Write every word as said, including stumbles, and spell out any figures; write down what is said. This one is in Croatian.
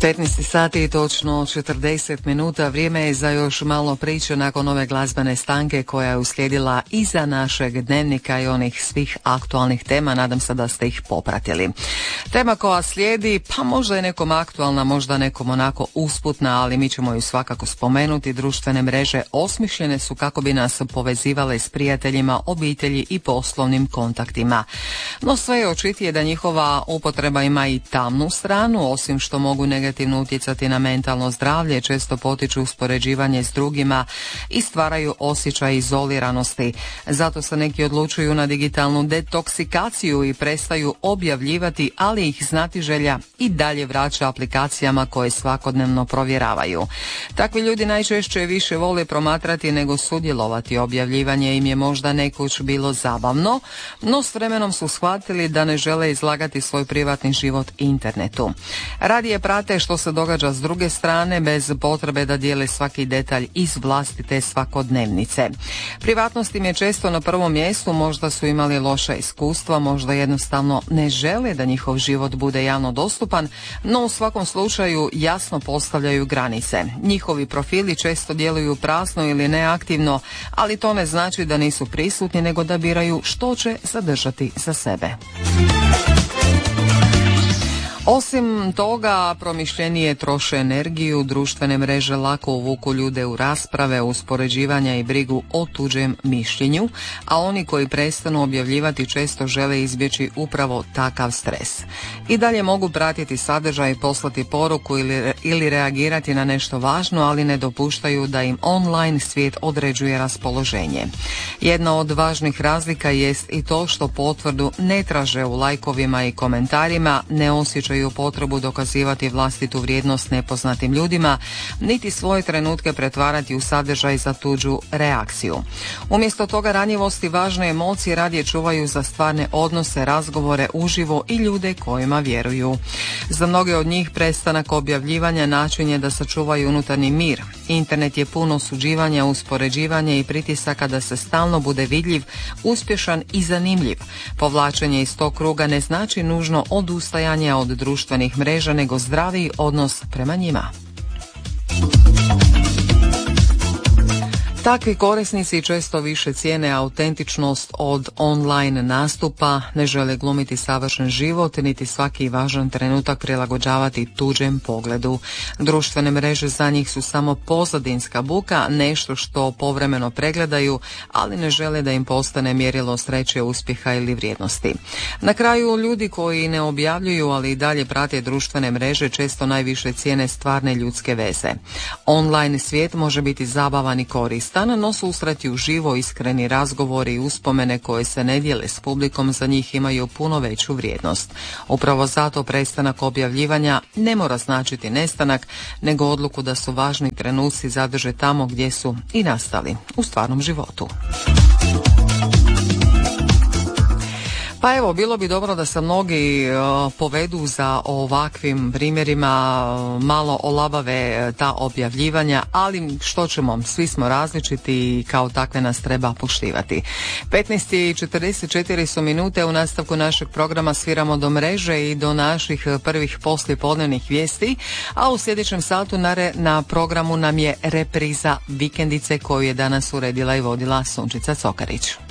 petnaest sati i točno četrdeset minuta. Vrijeme je za još malo priče nakon ove glazbene stanke koja je uslijedila iza našeg dnevnika i onih svih aktualnih tema. Nadam se da ste ih popratili. Tema koja slijedi, pa možda je nekom aktualna, možda nekom onako usputna, ali mi ćemo ju svakako spomenuti. Društvene mreže osmišljene su kako bi nas povezivale s prijateljima, obitelji i poslovnim kontaktima. No sve je očitije da njihova upotreba ima i tamnu stranu. Osim što mogu negativno utjecati na mentalno zdravlje, često potiču uspoređivanje s drugima i stvaraju osjećaj izoliranosti. Zato se neki odlučuju na digitalnu detoksikaciju i prestaju objavljivati, ali ih znatiželja i dalje vraća aplikacijama koje svakodnevno provjeravaju. Takvi ljudi najčešće više vole promatrati nego sudjelovati. Objavljivanje im je možda nekoć bilo zabavno, no s vremenom su shvatili da ne žele izlagati svoj privatni život internetu. Radije prate što se događa s druge strane bez potrebe da dijele svaki detalj iz vlastite svakodnevnice. Privatnost im je često na prvom mjestu, možda su imali loša iskustva, možda jednostavno ne žele da njihov život bude javno dostupan, no u svakom slučaju jasno postavljaju granice. Njihovi profili često djeluju prazno ili neaktivno, ali to ne znači da nisu prisutni, nego da biraju što će zadržati za sebe. Osim toga, promišljenije troše energiju, društvene mreže lako uvuku ljude u rasprave, uspoređivanja i brigu o tuđem mišljenju, a oni koji prestanu objavljivati često žele izbjeći upravo takav stres. I dalje mogu pratiti sadržaj, poslati poruku ili, ili reagirati na nešto važno, ali ne dopuštaju da im online svijet određuje raspoloženje. Jedna od važnih razlika jest i to što potvrdu ne traže u lajkovima i komentarima, ne osjećaju potrebu dokazivati vlastitu vrijednost nepoznatim ljudima, niti svoje trenutke pretvarati u sadržaj za tuđu reakciju. Umjesto toga ranjivost i važne emocije radije čuvaju za stvarne odnose, razgovore uživo i ljude kojima vjeruju. Za mnoge od njih prestanak objavljivanja način je da sačuvaju unutarnji mir. Internet je puno osuđivanja, uspoređivanja i pritisaka da se stalno bude vidljiv, uspješan i zanimljiv. Povlačenje iz tog kruga ne znači nužno odustajanje od društvenih mreža, nego zdraviji odnos prema njima. Takvi korisnici često više cijene autentičnost od online nastupa, ne žele glumiti savršen život, niti svaki važan trenutak prilagođavati tuđem pogledu. Društvene mreže za njih su samo pozadinska buka, nešto što povremeno pregledaju, ali ne žele da im postane mjerilo sreće, uspjeha ili vrijednosti. Na kraju, ljudi koji ne objavljuju, ali i dalje prate društvene mreže, često najviše cijene stvarne ljudske veze. Online svijet može biti zabavan i koristan, no susreti uživo, iskreni razgovori i uspomene koje se ne dijele s publikom za njih imaju puno veću vrijednost. Upravo zato prestanak objavljivanja ne mora značiti nestanak, nego odluku da su važni trenuci zadrže tamo gdje su i nastali, u stvarnom životu. Pa evo, bilo bi dobro da se mnogi uh, povedu za ovakvim primjerima, uh, malo olabave ta objavljivanja, ali što ćemo, svi smo različiti i kao takve nas treba poštivati. petnaest i četrdeset četiri su minute, u nastavku našeg programa sviramo do mreže i do naših prvih poslijepodnevnih vijesti, a u sljedećem satu na, re, na programu nam je repriza Vikendice koju je danas uredila i vodila Sunčica Cokarić.